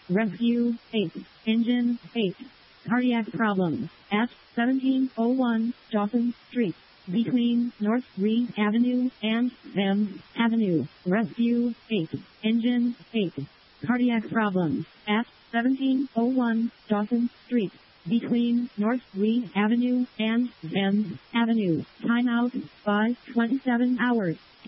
Rescue 8. Engine 8. Cardiac problems at 1701 Dawson Street, between North Green Avenue and Thames Avenue. Rescue 8. Engine 8. Cardiac problems at 1701 Dawson Street, between North Green Avenue and Thames Avenue. Timeout by 27 hours.